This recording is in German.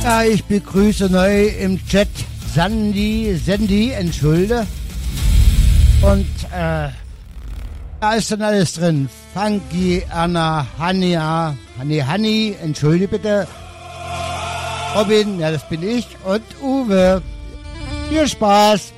Ja, ich begrüße neu im Chat Sandy, entschuldige. Und da ist dann alles drin. Funky, Anna, Honey, entschuldige bitte. Robin, ja, das bin ich. Und Uwe. Viel Spaß.